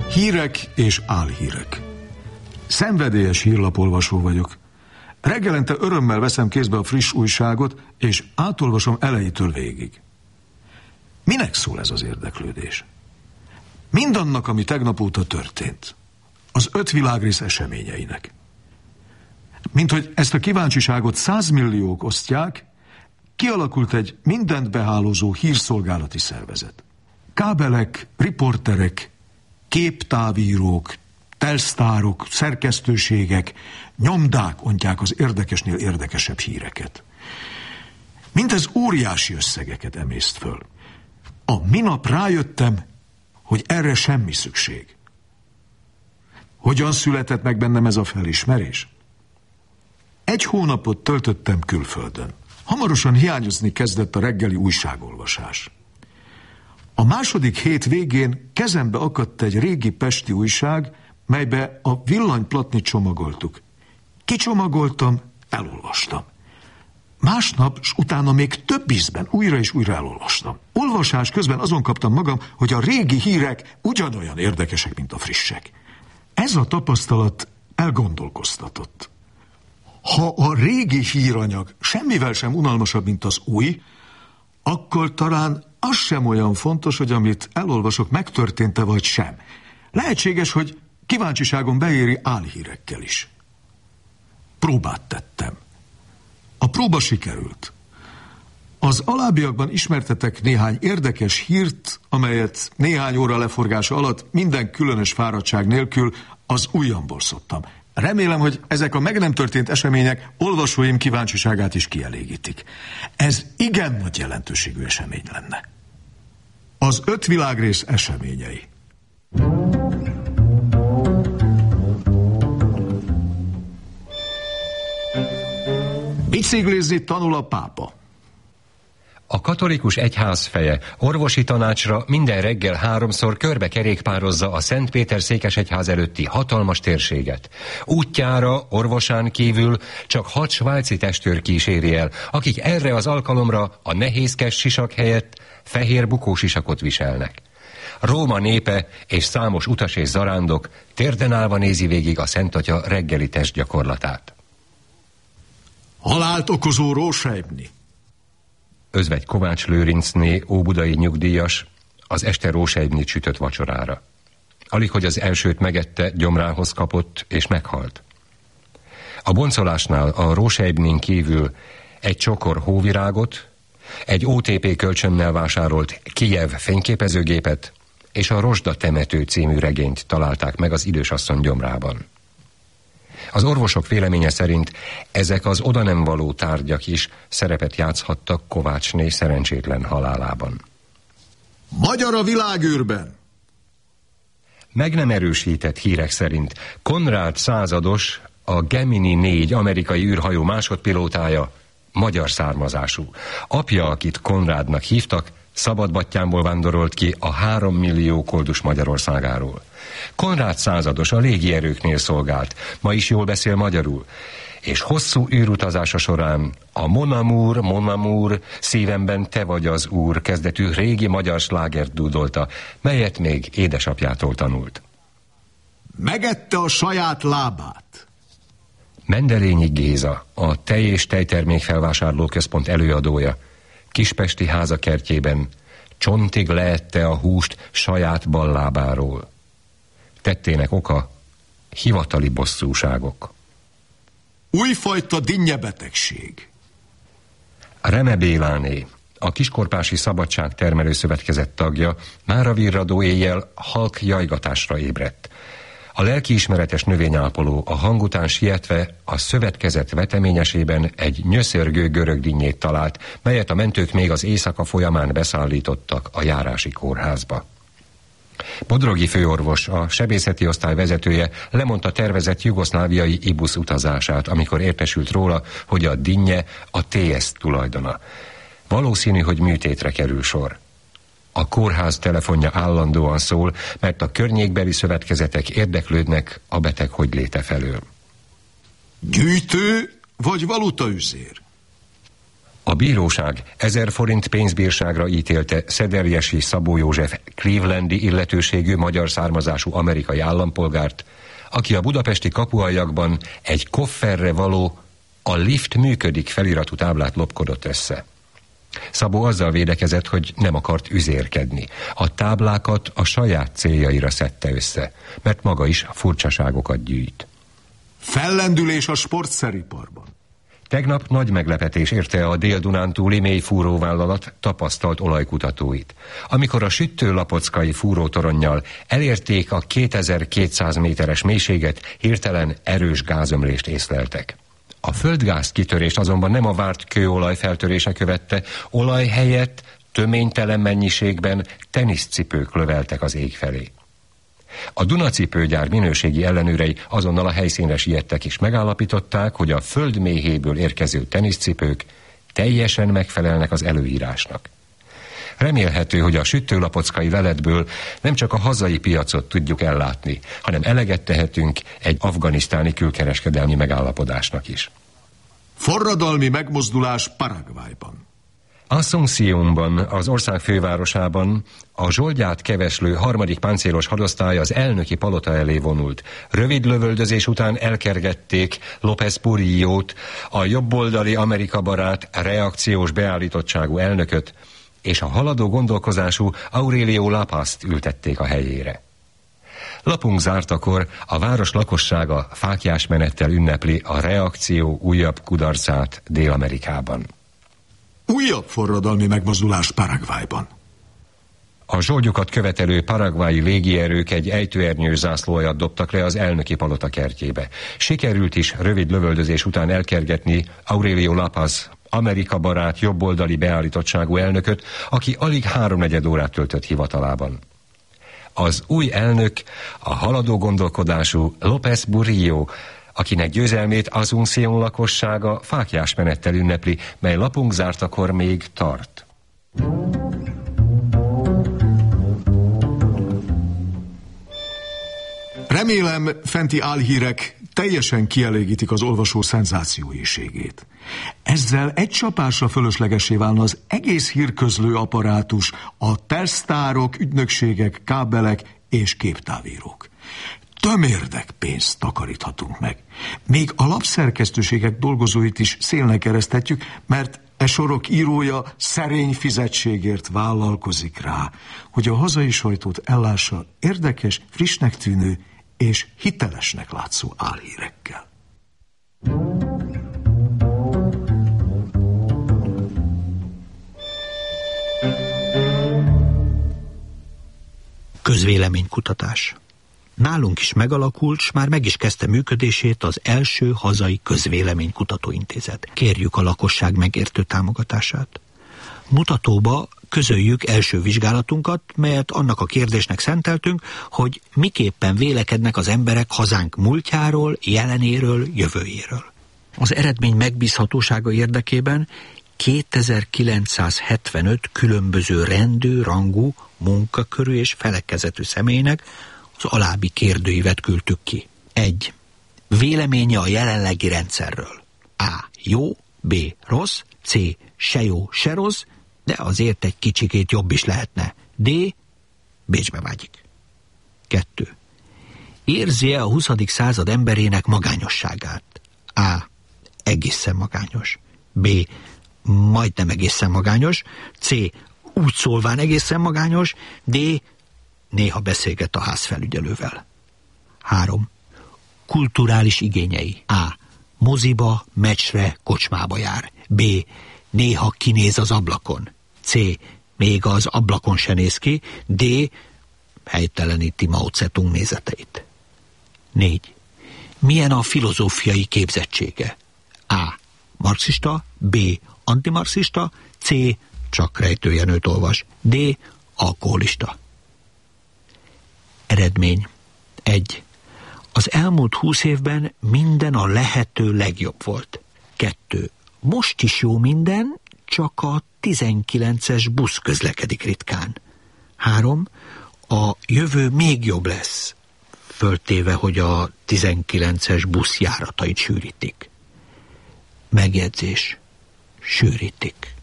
Hírek és álhírek. Szenvedélyes hírlapolvasó vagyok. Reggelente örömmel veszem kézbe a friss újságot, és átolvasom elejétől végig. Minek szól ez az érdeklődés? Mindannak, ami tegnap óta történt. Az 5 világrész eseményeinek. Mint hogy ezt a kíváncsiságot 100 milliók osztják, kialakult egy mindent behálózó hírszolgálati szervezet. Kábelek, riporterek, képtávírók, telsztárok, szerkesztőségek, nyomdák ontják az érdekesnél érdekesebb híreket. Mindez óriási összegeket emészt föl. A minap rájöttem, hogy erre semmi szükség. Hogyan született meg bennem ez a felismerés? 1 hónapot töltöttem külföldön. Hamarosan hiányozni kezdett a reggeli újságolvasás. A második hét végén kezembe akadt egy régi pesti újság, melybe a villanyplatnit csomagoltuk. Kicsomagoltam, elolvastam. Másnap, s utána még több ízben újra és újra elolvastam. Olvasás közben azon kaptam magam, hogy a régi hírek ugyanolyan érdekesek, mint a frissek. Ez a tapasztalat elgondolkoztatott. Ha a régi híranyag semmivel sem unalmasabb, mint az új, akkor talán az sem olyan fontos, hogy amit elolvasok, megtörtént-e vagy sem. Lehetséges, hogy kíváncsiságom beéri álhírekkel is. Próbát tettem. A próba sikerült. Az alábbiakban ismertetek néhány érdekes hírt, amelyet néhány óra leforgása alatt minden különös fáradtság nélkül az ujjamból szoptam. Remélem, hogy ezek a meg nem történt események olvasóim kíváncsiságát is kielégítik. Ez igen nagy jelentőségű esemény lenne. Az 5 világrész eseményei. Biciklizni tanul a pápa. A katolikus egyház feje orvosi tanácsra minden reggel 3-szor körbe kerékpározza a Szentpéter-székesegyház előtti hatalmas térséget. Útjára orvosán kívül csak 6 svájci testőr kíséri el, akik erre az alkalomra a nehézkes sisak helyett fehér bukósisakot viselnek. Róma népe és számos utas és zarándok térden állva nézi végig a Szentatya reggeli testgyakorlatát. Halált okozó rósejbni. Özvegy Kovács Lőrincné, óbudai nyugdíjas, az este rósejbnyit sütött vacsorára. Alig, hogy az elsőt megette, gyomrához kapott és meghalt. A boncolásnál a rósejbnin kívül egy csokor hóvirágot, egy OTP kölcsönnel vásárolt Kijev fényképezőgépet és a Rozsda temető című regényt találták meg az idősasszony gyomrában. Az orvosok véleménye szerint ezek az oda nem való tárgyak is szerepet játszhattak Kovácsné szerencsétlen halálában. Magyar a világűrben! Meg nem erősített hírek szerint Konrád százados, a Gemini 4 amerikai űrhajó másodpilótája magyar származású. Apja, akit Konrádnak hívtak, Szabadbattyánból vándorolt ki a 3 millió koldus Magyarországáról. Konrád százados a légierőknél szolgált, ma is jól beszél magyarul, és hosszú űrutazása során a Mon Amour, szívemben te vagy az úr kezdetű régi magyar slágert dúdolta, melyet még édesapjától tanult. Megette a saját lábát. Mendelényi Géza, a tej- és tejtermék felvásárló központ előadója, kispesti házakertjében csontig leette a húst saját bal lábáról. Tettének oka hivatali bosszúságok. Újfajta dinnyebetegség. Reme Béláné, a Kiskorpási Szabadság Termelő Szövetkezet tagja, mára virradó éjjel halk jajgatásra ébredt. A lelkiismeretes növényápoló a hang után sietve a szövetkezet veteményesében egy nyöszörgő görög dinnyét talált, melyet a mentők még az éjszaka folyamán beszállítottak a járási kórházba. Bodrogi főorvos, a sebészeti osztály vezetője lemondta tervezett jugoszláviai IBUS utazását, amikor értesült róla, hogy a dinnye a TS tulajdona. Valószínű, hogy műtétre kerül sor. A kórház telefonja állandóan szól, mert a környékbeli szövetkezetek érdeklődnek a beteg hogyléte felől. Gyűjtő vagy valutaüzér? A bíróság 1000 forint pénzbírságra ítélte Szederjesi Szabó József clevelandi illetőségű magyar származású amerikai állampolgárt, aki a budapesti kapuajakban egy kofferre való "A lift működik" feliratú táblát lopkodott össze. Szabó azzal védekezett, hogy nem akart üzérkedni. A táblákat a saját céljaira szedte össze, mert maga is furcsaságokat gyűjt. Fellendülés a sportszeriparban. Tegnap nagy meglepetés érte a Dél-Dunántúli mélyfúróvállalat tapasztalt olajkutatóit, amikor a Süttő-Lapockai fúrótoronnyal elérték a 2200 méteres mélységet, hirtelen erős gázömlést észleltek. A földgáz kitörést azonban nem a várt kőolaj feltörése követte, olaj helyett töménytelen mennyiségben teniszcipők löveltek az ég felé. A Dunacipőgyár minőségi ellenőrei azonnal a helyszínre siettek és megállapították, hogy a föld méhéből érkező teniszcipők teljesen megfelelnek az előírásnak. Remélhető, hogy a Süttő-Lapockai leletből nem csak a hazai piacot tudjuk ellátni, hanem eleget tehetünk egy afganisztáni külkereskedelmi megállapodásnak is. Forradalmi megmozdulás Paraguayban. Asunciónban, az ország fővárosában a Zsoldját keveslő 3. páncélos hadosztály az elnöki palota elé vonult. Rövid lövöldözés után elkergették López Purillót, a jobboldali Amerika barát reakciós beállítottságú elnököt, és a haladó gondolkozású Aurelio Lapazt ültették a helyére. Lapunk zártakor a város lakossága fáklyás menettel ünnepli a reakció újabb kudarcát Dél-Amerikában. Újabb forradalmi megmozdulás Paraguayban. A zsoldjukat követelő paraguayi légierők egy ejtőernyős zászlóajat dobtak le az elnöki palota kertjébe. Sikerült is rövid lövöldözés után elkergetni Aurelio Lapaz, Amerika barát jobboldali beállítottságú elnököt, aki alig 3/4 órát töltött hivatalában. Az új elnök a haladó gondolkodású López Purilló, akinek győzelmét Asunción lakossága fáklyás menettel ünnepli, mely lapunk zártakor még tart. Remélem, fenti álhírek teljesen kielégítik az olvasó szenzációészségét. Ezzel egy csapásra fölöslegessé válna az egész hírközlő apparátus, a tesztárok, ügynökségek, kábelek és képtávírók. Tömérdek pénzt takaríthatunk meg. Még a lapszerkesztőségek dolgozóit is szélnek ereszthetjük, mert e sorok írója szerény fizetségért vállalkozik rá, hogy a hazai sajtót ellássa érdekes, frissnek tűnő és hitelesnek látszó álhírekkel. Közvéleménykutatás. Nálunk is megalakult, s már meg is kezdte működését az első hazai közvéleménykutatóintézet. Kérjük a lakosság megértő támogatását. Mutatóba közöljük első vizsgálatunkat, melyet annak a kérdésnek szenteltünk, hogy miképpen vélekednek az emberek hazánk múltjáról, jelenéről, jövőjéről. Az eredmény megbízhatósága érdekében 2975 különböző rendű, rangú, munkakörű és felekezetű személynek az alábbi kérdőívet küldtük ki. 1. Véleménye a jelenlegi rendszerről. A. Jó, B. Rossz, C. Se jó, se rossz, de azért egy kicsikét jobb is lehetne. D. Bécsbe vágyik. 2. Érzi-e a 20. század emberének magányosságát? A. Egészen magányos. B. Majdnem egészen magányos. C. Úgy szólván egészen magányos. D. Néha beszélget a házfelügyelővel. 3. Kulturális igényei. A. Moziba, meccsre, kocsmába jár. B. Néha kinéz az ablakon. C. Még az ablakon se néz ki. D. Helyteleníti Mao Zedong nézeteit. 4. Milyen a filozófiai képzettsége? A. Marxista. B. Antimarxista. C. Csak rejtőjenőt olvas. D. Alkoholista. Eredmény. 1. Az elmúlt 20 évben minden a lehető legjobb volt. 2. Most is jó minden, csak a 19-es busz közlekedik ritkán. 3. A jövő még jobb lesz, föltéve, hogy a 19-es busz járatait sűrítik. Megjegyzés. sűrítik.